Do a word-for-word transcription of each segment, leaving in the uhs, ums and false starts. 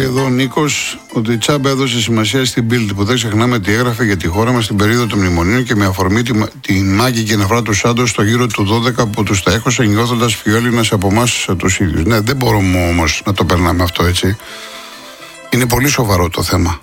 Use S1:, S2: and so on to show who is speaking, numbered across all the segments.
S1: εδώ ο Νίκος ότι η Τσάμπα έδωσε σημασία στην Bild που δεν ξεχνάμε τι έγραφε για τη χώρα μας στην περίοδο των μνημονίων και με αφορμή τη, τη μάγικη νευρά του Σάντος στο γύρο του δώδεκα που τους τα έχωσε νιώθοντας πιο Έλληνας από εμάς τους ίδιους. Ναι, δεν μπορούμε όμως να το περνάμε αυτό έτσι. Είναι πολύ σοβαρό το θέμα.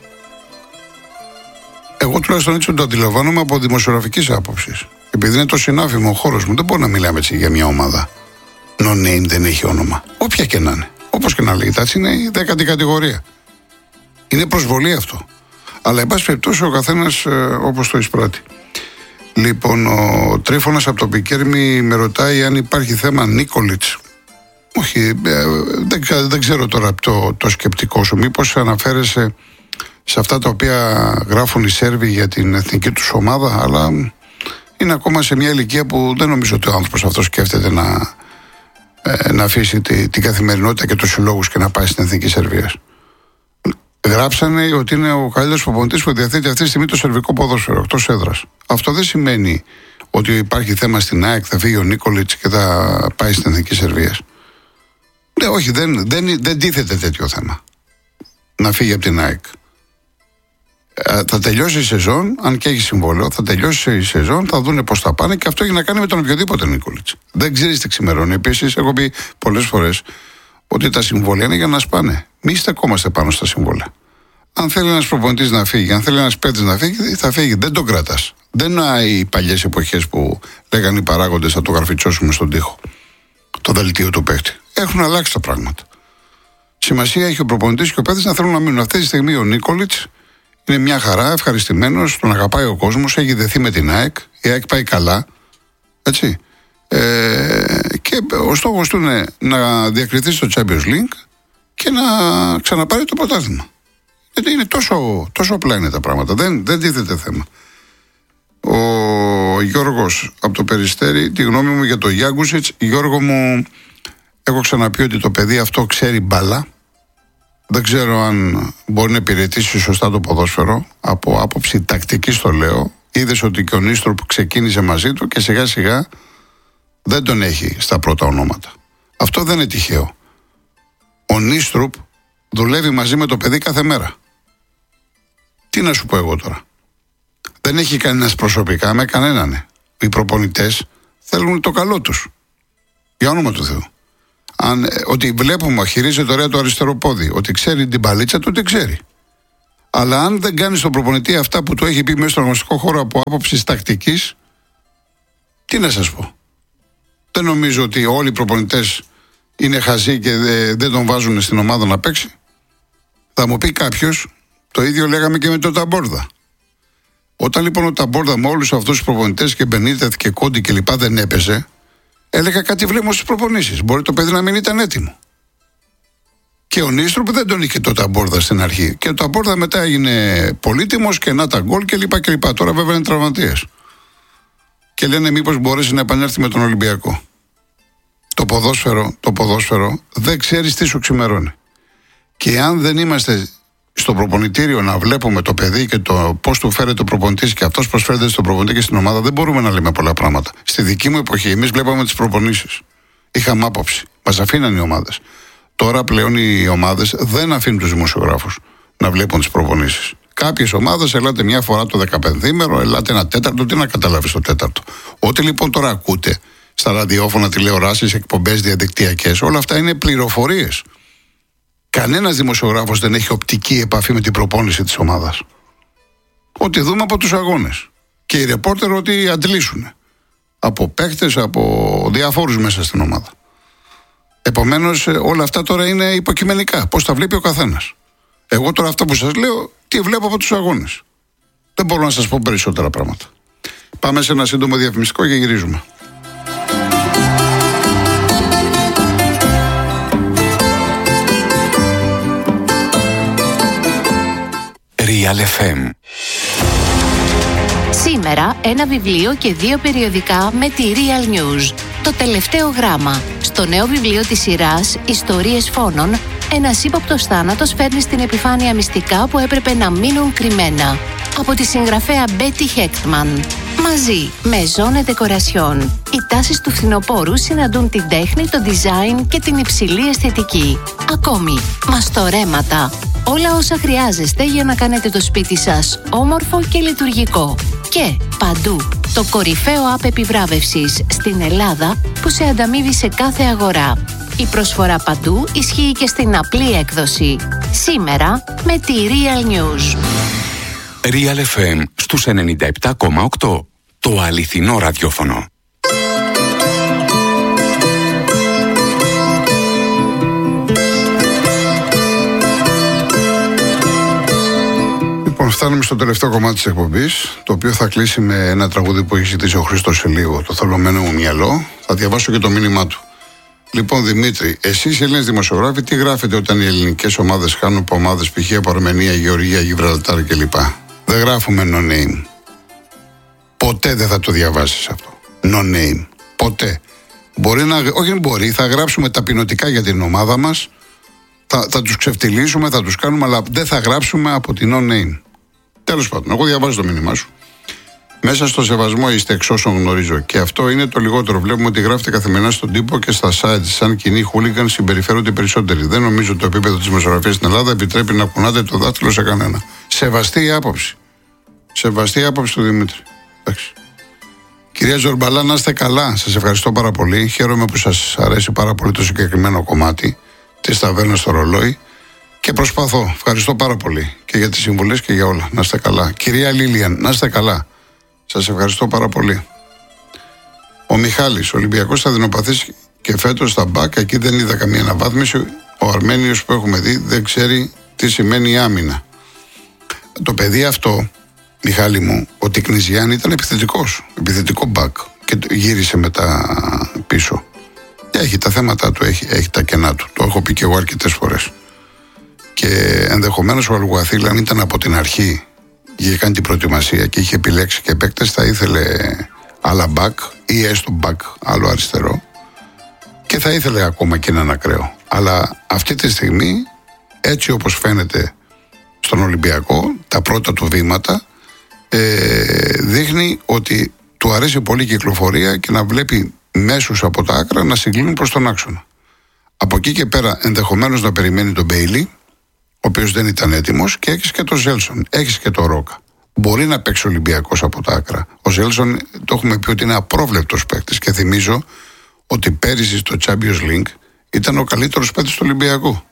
S1: Εγώ τουλάχιστον έτσι το αντιλαμβάνομαι από δημοσιογραφικής άποψης. Επειδή είναι το συνάφημο ο χώρος μου, δεν μπορώ να μιλάμε έτσι για μια ομάδα. No name δεν έχει όνομα. Όποια και να είναι. Όπως και να λέγεται, έτσι είναι η δέκατη κατηγορία. Είναι προσβολή αυτό. Αλλά εν πάση περιπτώσει ο καθένας ε, όπως το εισπράττει. Λοιπόν, ο Τρίφωνας από το Πικέρμι με ρωτάει αν υπάρχει θέμα Νίκολιτς. Όχι, ε, δεν, δεν ξέρω τώρα το, το σκεπτικό σου. Μήπως αναφέρεσαι σε αυτά τα οποία γράφουν οι Σέρβοι για την εθνική τους ομάδα, αλλά είναι ακόμα σε μια ηλικία που δεν νομίζω ότι ο άνθρωπος αυτό σκέφτεται να, ε, να αφήσει τη, την καθημερινότητα και τους συλλόγους και να πάει στην εθνική Σερβίας. Γράψανε ότι είναι ο καλύτερος προπονητής που διαθέτει αυτή τη στιγμή το σερβικό ποδόσφαιρο, εκτός έδρας. Αυτό δεν σημαίνει ότι υπάρχει θέμα στην ΑΕΚ, θα φύγει ο Νίκολιτς και θα πάει στην εθνική Σερβίας. Ναι, όχι, δεν, δεν, δεν τίθεται τέτοιο θέμα. Να φύγει από την ΑΕΚ. Θα τελειώσει η σεζόν, αν και έχει συμβόλαιο, θα τελειώσει η σεζόν, θα δούνε πώς θα πάνε και αυτό έχει να κάνει με τον οποιοδήποτε Νίκολιτς. Δεν ξέρεις τι ξημερώνει. Επίσης, έχω πει πολλές φορές ότι τα συμβόλαια είναι για να σπάνε. Μη στεκόμαστε πάνω στα συμβόλαια. Αν θέλει ένας προπονητής να φύγει, αν θέλει ένας παίκτης να φύγει, θα φύγει. Δεν τον κρατάς. Δεν είναι οι παλιές εποχές που λέγανε οι παράγοντες θα το γραφιτσώσουμε στον τοίχο. Το δελτίο του παίκτη. Έχουν αλλάξει τα πράγματα. Σημασία έχει ο προπονητής και ο παίκτης να θέλουν να μείνουν. Αυτή τη στιγμή ο Νίκολιτς είναι μια χαρά, ευχαριστημένος, τον αγαπάει ο κόσμος, έχει δεθεί με την ΑΕΚ. Η ΑΕΚ πάει καλά. Έτσι. Ε, και ο στόχος του είναι να διακριθεί στο Champions League και να ξαναπάρει το πρωτάθλημα. Γιατί είναι τόσο, τόσο απλά είναι τα πράγματα. Δεν, δεν τίθεται θέμα. Ο Γιώργος από το Περιστέρι, τη γνώμη μου για το Γιάγκουσιτς. Γιώργο μου, έχω ξαναπεί ότι το παιδί αυτό ξέρει μπάλα. Δεν ξέρω αν μπορεί να υπηρετήσει σωστά το ποδόσφαιρο. Από άποψη τακτική το λέω. Είδες ότι και ο Νίστροπ ξεκίνησε μαζί του και σιγά σιγά δεν τον έχει στα πρώτα ονόματα. Αυτό δεν είναι τυχαίο. Ο Νίστροπ δουλεύει μαζί με το παιδί κάθε μέρα. Τι να σου πω εγώ τώρα. Δεν έχει κανένας προσωπικά με κανέναν. Οι προπονητές θέλουν το καλό τους. Για όνομα του Θεού. Αν, ότι βλέπουμε, χειρίζεται ωραία το αριστερό πόδι, ότι ξέρει την παλίτσα του, τι ξέρει. Αλλά αν δεν κάνει στον προπονητή αυτά που του έχει πει μέσα στον αγωνιστικό χώρο από άποψη τακτικής, τι να σας πω. Δεν νομίζω ότι όλοι οι προπονητές είναι χαζοί και δε, δεν τον βάζουν στην ομάδα να παίξει. Θα μου πει κάποιος, το ίδιο λέγαμε και με τον Ταμπόρδα. Όταν λοιπόν ο Ταμπόρδα με όλους αυτούς τους προπονητές και Μπενίτεθ και Κόντι και λοιπά δεν έπαιζε, έλεγα κάτι βλέπω στις προπονήσεις. Μπορεί το παιδί να μην ήταν έτοιμο. Και ο Νίστροπ δεν τον είχε το Ταμπόρδα στην αρχή. Και ο Ταμπόρδα μετά έγινε πολύτιμος και να τα γκολ και λοιπά και λοιπά. Τώρα βέβαια είναι τραυματίας. Και λένε μήπως μπορέσει να επανέλθει με τον Ολυμπιακό. Το ποδόσφαιρο, το ποδόσφαιρο δεν ξέρεις τι σου ξημερώνει. Και αν δεν είμαστε στο προπονητήριο να βλέπουμε το παιδί και το πώς του φέρεται ο προπονητής και αυτός πώς φέρεται στον προπονητή και στην ομάδα, δεν μπορούμε να λέμε πολλά πράγματα. Στη δική μου εποχή, εμείς βλέπαμε τις προπονήσεις. Είχαμε άποψη. Μας αφήναν οι ομάδες. Τώρα πλέον οι ομάδες δεν αφήνουν τους δημοσιογράφους να βλέπουν τις προπονήσεις. Κάποιες ομάδες, ελάτε μια φορά το δεκαπενθήμερο, ελάτε ένα τέταρτο, τι να καταλάβεις το τέταρτο. Ό,τι λοιπόν τώρα ακούτε στα ραδιόφωνα, τηλεοράσεις, εκπομπές διαδικτυακές, όλα αυτά είναι πληροφορίες. Κανένας δημοσιογράφος δεν έχει οπτική επαφή με την προπόνηση της ομάδας. Ό,τι δούμε από τους αγώνες. Και οι ρεπόρτερ ότι αντλήσουν. Από παίκτες, από διαφόρους μέσα στην ομάδα. Επομένως όλα αυτά τώρα είναι υποκειμενικά. Πώς τα βλέπει ο καθένας. Εγώ τώρα αυτό που σας λέω, τι βλέπω από τους αγώνες. Δεν μπορώ να σας πω περισσότερα πράγματα. Πάμε σε ένα σύντομο διαφημιστικό και γυρίζουμε.
S2: Real εφ εμ.
S3: Σήμερα ένα βιβλίο και δύο περιοδικά με τη Real News. Το τελευταίο γράμμα. Στο νέο βιβλίο της σειράς «Ιστορίες φόνων», ένας ύποπτος θάνατος φέρνει στην επιφάνεια μυστικά που έπρεπε να μείνουν κρυμμένα. Από τη συγγραφέα Μπέτι Χέκτμαν. Μαζί με Ζώνε Ντεκορασιόν. Οι τάσεις του φθινοπόρου συναντούν την τέχνη, το design και την υψηλή αισθητική. Ακόμη, μαστορέματα. Όλα όσα χρειάζεστε για να κάνετε το σπίτι σας όμορφο και λειτουργικό. Και παντού το κορυφαίο app επιβράβευσης στην Ελλάδα που σε ανταμείβει σε κάθε αγορά. Η προσφορά παντού ισχύει και στην απλή έκδοση. Σήμερα με τη Real News.
S2: Real εφ εμ στους ενενήντα επτά κόμμα οκτώ. Το αληθινό ραδιόφωνο.
S1: Λοιπόν, φτάνουμε στο τελευταίο κομμάτι της εκπομπής, το οποίο θα κλείσει με ένα τραγούδι που έχει ζητήσει ο Χρήστος σε λίγο, το θολωμένο μου μυαλό. Θα διαβάσω και το μήνυμά του. Λοιπόν, Δημήτρη, εσείς οι Έλληνες δημοσιογράφοι, τι γράφετε όταν οι ελληνικές ομάδες χάνουν από ομάδες π.χ. από Αρμενία, Γεωργία, Γιβραλτάρ κλπ? Δεν γράφουμε no name. Ποτέ δεν θα το διαβάσεις αυτό. No name. Ποτέ. Μπορεί να, όχι μπορεί, θα γράψουμε ταπεινωτικά για την ομάδα μας, θα, θα τους ξεφτυλίσουμε, θα τους κάνουμε, αλλά δεν θα γράψουμε από την no name. Τέλος πάντων, εγώ διαβάζω το μήνυμά σου. Μέσα στο σεβασμό είστε εξ όσων γνωρίζω. Και αυτό είναι το λιγότερο. Βλέπουμε ότι γράφετε καθημερινά στον τύπο και στα sites. Σαν κοινοί χούλιγκαν συμπεριφέρονται περισσότεροι. Δεν νομίζω ότι το επίπεδο της δημοσιογραφίας στην Ελλάδα επιτρέπει να κουνάτε το δάχτυλο σε κανένα. Σεβαστή η άποψη. Σεβαστή η άποψη του Δημήτρη. Εντάξει. Κυρία Ζορμπαλά, να είστε καλά. Σας ευχαριστώ πάρα πολύ. Χαίρομαι που σας αρέσει πάρα πολύ το συγκεκριμένο κομμάτι της ταβέρνας στο ρολόι. Και προσπαθώ. Ευχαριστώ πάρα πολύ και για τις συμβουλές και για όλα. Να είστε καλά. Κυρία Λίλιαν, να είστε καλά. Σας ευχαριστώ πάρα πολύ. Ο Μιχάλης, ο Ολυμπιακός θα δεινοπαθείς και φέτος στα μπακ. Εκεί δεν είδα καμία αναβάθμιση. Ο Αρμένιος που έχουμε δει δεν ξέρει τι σημαίνει άμυνα. Το παιδί αυτό, Μιχάλη μου, ο Τικνιζιάν ήταν επιθετικός. Επιθετικό μπακ. Και γύρισε μετά πίσω. Έχει τα θέματα του, έχει, έχει τα κενά του. Το έχω πει και εγώ αρκετές φορές. Και ενδεχομένως ο Αλγουαθίλ, αν ήταν από την αρχή, είχε κάνει την προετοιμασία και είχε επιλέξει και παίκτες, θα ήθελε άλλα μπακ ή έστω μπακ άλλο αριστερό και θα ήθελε ακόμα και έναν ακραίο. Αλλά αυτή τη στιγμή, έτσι όπως φαίνεται στον Ολυμπιακό, τα πρώτα του βήματα ε, δείχνει ότι του αρέσει πολύ η κυκλοφορία και να βλέπει μέσους από τα άκρα να συγκλίνουν προς τον άξονα. Από εκεί και πέρα ενδεχομένως να περιμένει τον Μπέιλι, ο οποίος δεν ήταν έτοιμος, και έχεις και τον Ζέλσον, έχεις και τον Ρόκα. Μπορεί να παίξει ο Ολυμπιακός από τα άκρα. Ο Ζέλσον, το έχουμε πει ότι είναι απρόβλεπτος παίκτης και θυμίζω ότι πέρυσι στο Champions League ήταν ο καλύτερος παίκτης του Ολυμπιακού.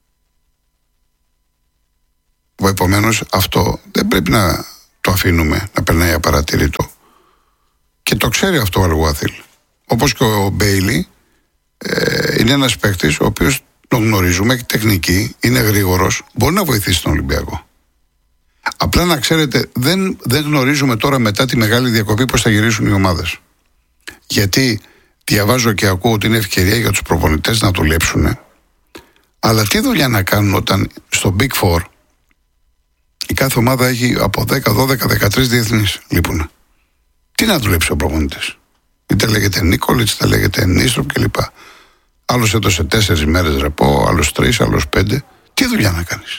S1: Επομένως αυτό δεν πρέπει να το αφήνουμε να περνάει απαρατήρητο. Και το ξέρει αυτό ο Αλγουάθιλ. Όπως και ο Μπέιλι ε, είναι ένας παίκτης ο οποίος τον γνωρίζουμε, έχει τεχνική, είναι γρήγορος, μπορεί να βοηθήσει τον Ολυμπιακό. Απλά να ξέρετε, δεν, δεν γνωρίζουμε τώρα μετά τη μεγάλη διακοπή πώς θα γυρίσουν οι ομάδες. Γιατί διαβάζω και ακούω ότι είναι ευκαιρία για τους προπονητές να δουλέψουν. Αλλά τι δουλειά να κάνουν όταν στο Big Four η κάθε ομάδα έχει από δέκα, δώδεκα, δεκατρείς διεθνείς λείπουν. Τι να δουλέψει ο προπονητής? Είτε λέγεται Νίκολιτς, είτε λέγεται Νίστροπ κλπ. Άλλος έδωσε τέσσερις μέρες ρεπό, άλλος τρεις, άλλος πέντε. Τι δουλειά να κάνεις?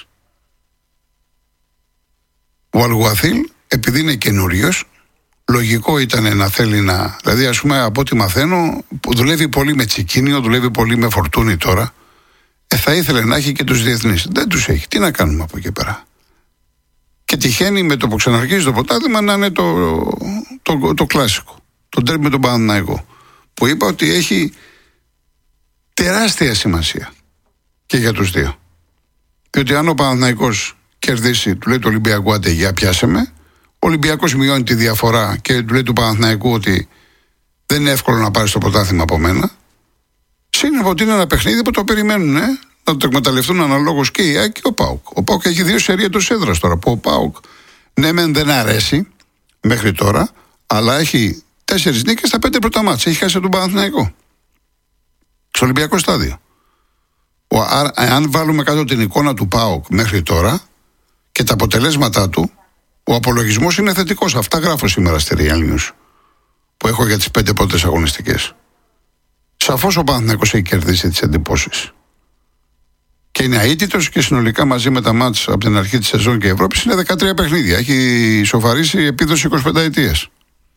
S1: Ο Αλγουαθίλ, επειδή είναι καινούριος, λογικό ήταν να θέλει να. Δηλαδή, ας πούμε, από ό,τι μαθαίνω, που δουλεύει πολύ με Τσικίνιο, δουλεύει πολύ με Φορτούνι τώρα, ε, θα ήθελε να έχει και τους διεθνείς. Δεν τους έχει. Τι να κάνουμε από εκεί πέρα? Και τυχαίνει με το που ξαναρχίζει το ποτάδημα να είναι το, το, το, το κλασικό. Το ντέρμπι με τον Παναθηναϊκό. Που είπα ότι έχει τεράστια σημασία και για τους δύο. Διότι αν ο Παναθηναϊκός κερδίσει, του λέει του Ολυμπιακού άντε για πιάσε με, ο Ολυμπιακός μειώνει τη διαφορά και του λέει του Παναθηναϊκού ότι δεν είναι εύκολο να πάρει το πρωτάθλημα από μένα. Σύνολο ότι είναι ένα παιχνίδι που το περιμένουν ε, να το εκμεταλλευτούν αναλόγως και η ΑΕΚ και ο ΠΑΟΚ. Ο ΠΑΟΚ έχει δύο σερία εντός έδρας τώρα. Που ο ΠΑΟΚ ναι, μεν δεν αρέσει μέχρι τώρα, αλλά έχει τέσσερις νίκες στα πέντε πρώτα μάτς. Έχει χάσει τον Παναθηναϊκό στο Ολυμπιακό στάδιο. Ο, α, αν βάλουμε κάτω την εικόνα του ΠΑΟΚ μέχρι τώρα και τα αποτελέσματά του, ο απολογισμός είναι θετικός. Αυτά γράφω σήμερα στη Real News που έχω για τις πέντε πρώτες αγωνιστικές. Σαφώς ο Παναθηναϊκός έχει κερδίσει τις εντυπώσεις. Και είναι αίτητος και συνολικά μαζί με τα μάτς από την αρχή της σεζόν και Ευρώπης είναι δεκατρία παιχνίδια. Έχει σοφαρίσει επίδοση είκοσι πέντε ετίες.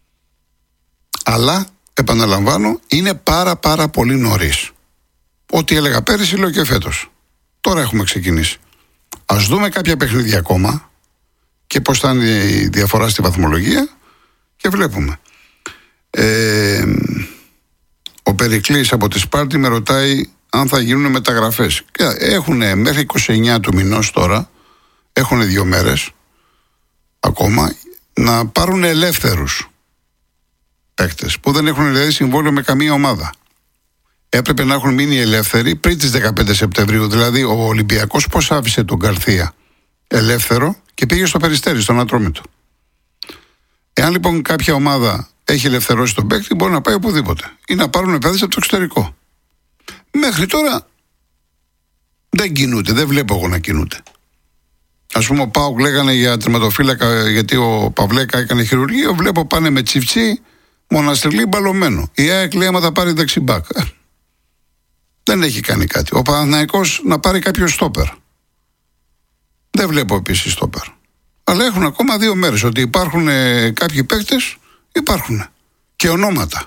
S1: Αλλά, επαναλαμβάνω, είναι πάρα πάρα πολύ νωρίς. Ό,τι έλεγα πέρυσι λέω και φέτος. Τώρα έχουμε ξεκινήσει. Ας δούμε κάποια παιχνίδια ακόμα και πώς θα είναι η διαφορά στη βαθμολογία και βλέπουμε. Ε, ο Περικλής από τη Σπάρτη με ρωτάει αν θα γίνουν μεταγραφές. Έχουν μέχρι είκοσι εννέα του μηνός τώρα, έχουν δύο μέρες ακόμα, να πάρουν ελεύθερους παίκτες που δεν έχουν δηλαδή συμβόλαιο με καμία ομάδα. Έπρεπε να έχουν μείνει ελεύθεροι πριν τις δεκαπέντε Σεπτεμβρίου. Δηλαδή ο Ολυμπιακός πώς άφησε τον Γκαρθία ελεύθερο και πήγε στο Περιστέρι, στον Ατρόμητο. Εάν λοιπόν κάποια ομάδα έχει ελευθερώσει τον παίκτη, μπορεί να πάει οπουδήποτε ή να πάρουν επένδυση από το εξωτερικό. Μέχρι τώρα δεν κινούνται, δεν βλέπω εγώ να κινούνται. Ας πούμε, ο ΠΑΟΚ λέγανε για τερματοφύλακα, γιατί ο Παυλέκα έκανε χειρουργείο. Βλέπω πάνε με Τσιφτσί, Μοναστριλί, μπαλωμένο. Η ΑΕΚ λέει άμα θα πάρει δεξιμπάκ. Ε, δεν έχει κάνει κάτι. Ο Παναθηναϊκός να πάρει κάποιο στόπερ. Δεν βλέπω επίσης στόπερ. Αλλά έχουν ακόμα δύο μέρες. Ότι υπάρχουν ε, κάποιοι παίκτες, υπάρχουν. Και ονόματα.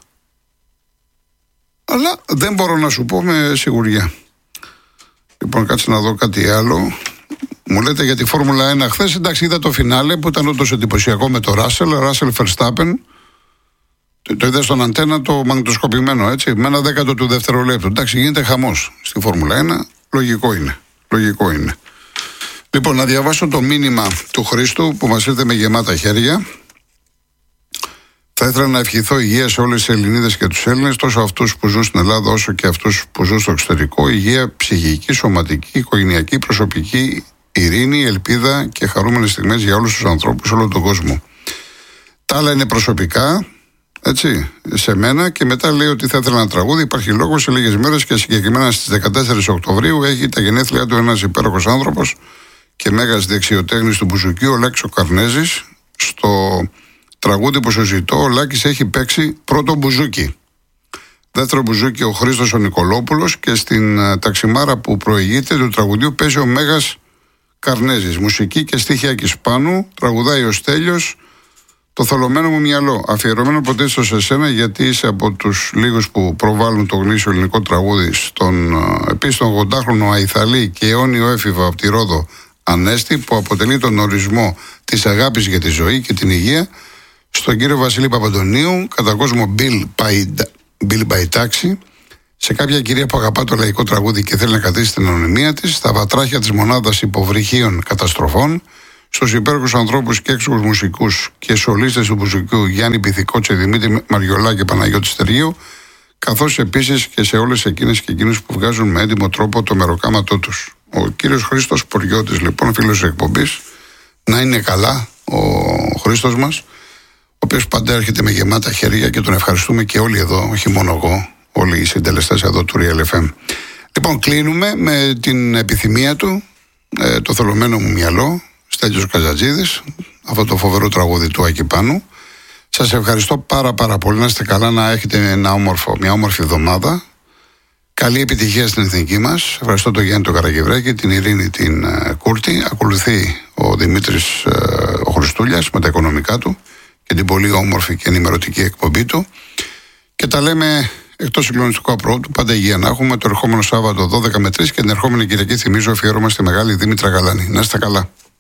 S1: Αλλά δεν μπορώ να σου πω με σιγουριά. Λοιπόν, κάτσε να δω κάτι άλλο. Μου λέτε για τη Φόρμουλα ένα χθες. Εντάξει, είδα το φινάλε που ήταν όντως εντυπωσιακό με το Ράσελ, Ράσελ Verstappen. Το, το είδα στον αντένα το μαγνητοσκοπημένο, έτσι, με ένα δέκατο του δευτερολέπτου. Εντάξει, γίνεται χαμός στη Φόρμουλα ένα. Λογικό είναι. Λογικό είναι. Λοιπόν, να διαβάσω το μήνυμα του Χρήστου που μας ήρθε με γεμάτα χέρια. Θα ήθελα να ευχηθώ υγεία σε όλες τις Ελληνίδες και τους Έλληνες, τόσο αυτούς που ζουν στην Ελλάδα όσο και αυτούς που ζουν στο εξωτερικό. Υγεία ψυχική, σωματική, οικογενειακή, προσωπική, ειρήνη, ελπίδα και χαρούμενες στιγμές για όλους τους ανθρώπους σε όλο τον κόσμο. Τα άλλα είναι προσωπικά, έτσι, σε μένα, και μετά λέει ότι θα ήθελα ένα τραγούδι. Υπάρχει λόγος σε λίγες μέρες και συγκεκριμένα στις δεκατέσσερις Οκτωβρίου έχει τα γενέθλιά του ένας υπέροχος άνθρωπος και μέγας δεξιοτέχνης του μπουζουκιού, ο Λάκης ο Καρνέζης. Στο τραγούδι που σου ζητώ, ο Λάκης έχει παίξει πρώτο μπουζούκι. Δεύτερο μπουζούκι ο Χρήστος ο Νικολόπουλος και στην uh, ταξιμάρα που προηγείται του τραγουδιού παίζει ο Μέγας Καρνέζης. Μουσική και στίχη Άκης Πάνου, τραγουδάει ο Στέλιος. Το θολωμένο μου μυαλό, αφιερωμένο πρωτίστως σε σένα, γιατί είσαι από τους λίγους που προβάλλουν το γνήσιο ελληνικό τραγούδι. Στον uh, επίσης τον ογδόντα Αϊθαλή και αιώνιο έφηβο από τη Ρόδο Ανέστη, που αποτελεί τον ορισμό της αγάπης για τη ζωή και την υγεία. Στον κύριο Βασίλη Παπαντονίου, κατά κόσμο Bill Μπαϊτάξη, σε κάποια κυρία που αγαπά το λαϊκό τραγούδι και θέλει να κρατήσει την ανωνυμία της, στα βατράχια της μονάδας υποβρυχίων καταστροφών, στους υπέροχους ανθρώπους και έξοχους μουσικούς και σολίστες του μπουζουκιού Γιάννη Πυθικότσε, Δημήτρη Μαριολά και Παναγιώτη Στεργίου, καθώς επίσης και σε όλες εκείνες και εκείνους που βγάζουν με έντιμο τρόπο το μεροκάματό τους. Ο κύριος Χρήστος Ποριώτης, λοιπόν, φίλος της εκπομπής, να είναι καλά ο Χρήστος μας, ο οποίος πάντα έρχεται με γεμάτα χέρια και τον ευχαριστούμε και όλοι εδώ, όχι μόνο εγώ, όλοι οι συντελεστές εδώ του Real εφ εμ. Λοιπόν, κλείνουμε με την επιθυμία του, ε, το θολωμένο μου μυαλό, Στέλιος Καζατζίδης, αυτό το φοβερό τραγούδι του Άκη Πάνου. Σας ευχαριστώ πάρα πάρα πολύ, να είστε καλά, να έχετε ένα όμορφο, μια όμορφη εβδομάδα. Καλή επιτυχία στην εθνική μας. Ευχαριστώ τον Γιάννη τον Καραγευράκη, την Ειρήνη την uh, Κούρτη. Ακολουθεί ο Δημήτρης uh, ο Χριστούλιας με τα οικονομικά του και την πολύ όμορφη και ενημερωτική εκπομπή του. Και τα λέμε εκτός συγκλονιστικού απρόοδου. Πάντα υγεία να έχουμε. Το ερχόμενο Σάββατο δώδεκα με τρεις και την ερχόμενη Κυριακή, θυμίζω, αφιέρωμα στη Μεγάλη Δήμητρα Γαλάνη. Να είστε καλά.